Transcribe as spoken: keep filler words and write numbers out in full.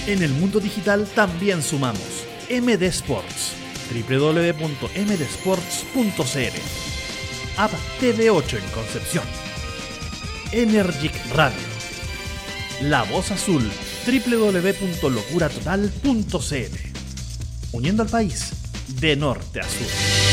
En el mundo digital también sumamos M D Sports, doble u doble u doble u punto m d sports punto c l, App T V ocho en Concepción, Energic Radio, La Voz Azul, doble u doble u doble u punto locura total punto c l, uniendo al país de norte a sur.